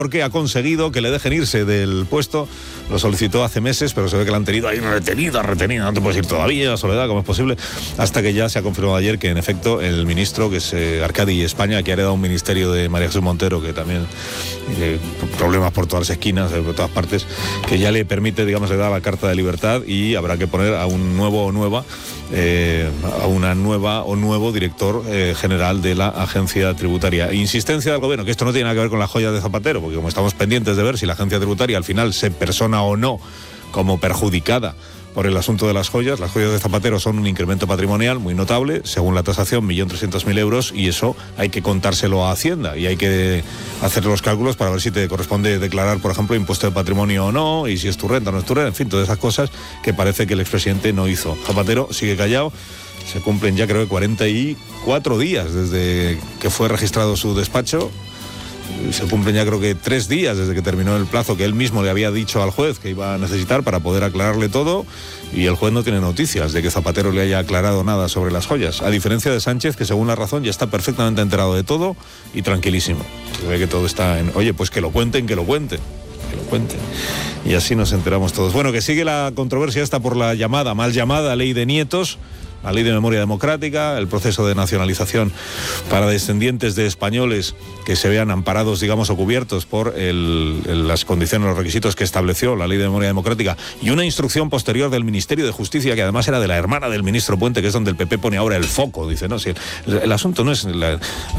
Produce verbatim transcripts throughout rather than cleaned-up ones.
porque ha conseguido que le dejen irse del puesto. Lo solicitó hace meses, pero se ve que la han tenido ahí retenida, retenida. No te puedes ir todavía, Soledad, ¿cómo es posible? Hasta que ya se ha confirmado ayer que, en efecto, el ministro, que es eh, Arcadi España, que ha heredado un ministerio de María Jesús Montero, que también eh, problemas por todas las esquinas, eh, por todas partes, que ya le permite, digamos, le da la carta de libertad y habrá que poner a un nuevo o nueva, eh, a una nueva o nuevo director eh, general de la agencia tributaria. Insistencia del gobierno, que esto no tiene nada que ver con las joyas de Zapatero, porque como estamos pendientes de ver si la agencia tributaria al final se persona o no como perjudicada por el asunto de las joyas. Las joyas de Zapatero son un incremento patrimonial muy notable, según la tasación, un millón trescientos mil euros, y eso hay que contárselo a Hacienda y hay que hacer los cálculos para ver si te corresponde declarar, por ejemplo, impuesto de patrimonio o no, y si es tu renta o no es tu renta, en fin, todas esas cosas que parece que el expresidente no hizo. Zapatero sigue callado. Se cumplen ya, creo que cuarenta y cuatro días desde que fue registrado su despacho. Se cumplen ya, creo que tres días desde que terminó el plazo que él mismo le había dicho al juez que iba a necesitar para poder aclararle todo, y el juez no tiene noticias de que Zapatero le haya aclarado nada sobre las joyas, a diferencia de Sánchez, que según La Razón ya está perfectamente enterado de todo y tranquilísimo. Se ve que todo está en... Oye, pues que lo cuenten, que lo cuenten. Que lo cuenten. Y así nos enteramos todos. Bueno, que sigue la controversia esta por la llamada, mal llamada ley de nietos, la ley de memoria democrática, el proceso de nacionalización para descendientes de españoles que se vean amparados, digamos, o cubiertos por el, el, las condiciones, los requisitos que estableció la ley de memoria democrática, y una instrucción posterior del Ministerio de Justicia, que además era de la hermana del ministro Puente, que es donde el P P pone ahora el foco. Dice, no, si el, el asunto no es... La,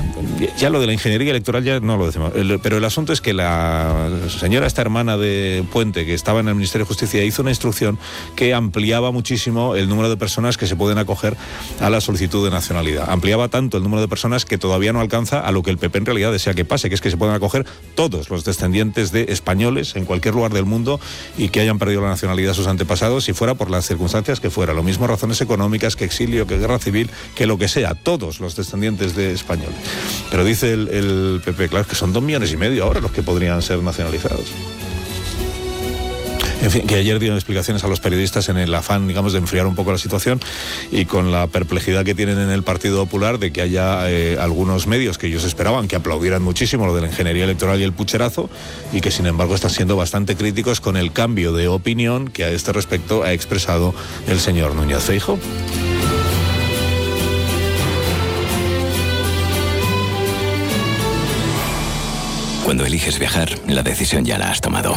ya lo de la ingeniería electoral ya no lo decimos, el, pero el asunto es que la señora, esta hermana de Puente, que estaba en el Ministerio de Justicia, hizo una instrucción que ampliaba muchísimo el número de personas que se pueden acoger a la solicitud de nacionalidad. Ampliaba tanto el número de personas que todavía no alcanza a lo que el P P en realidad desea que pase, que es que se puedan acoger todos los descendientes de españoles en cualquier lugar del mundo y que hayan perdido la nacionalidad sus antepasados, si fuera por las circunstancias que fuera. Lo mismo razones económicas, que exilio, que guerra civil, que lo que sea, todos los descendientes de españoles. Pero dice el, el P P, claro, que son dos millones y medio ahora los que podrían ser nacionalizados. En fin, que ayer dieron explicaciones a los periodistas en el afán, digamos, de enfriar un poco la situación, y con la perplejidad que tienen en el Partido Popular de que haya eh, algunos medios que ellos esperaban que aplaudieran muchísimo lo de la ingeniería electoral y el pucherazo, y que sin embargo están siendo bastante críticos con el cambio de opinión que a este respecto ha expresado el señor Núñez Feijóo. Cuando eliges viajar, la decisión ya la has tomado.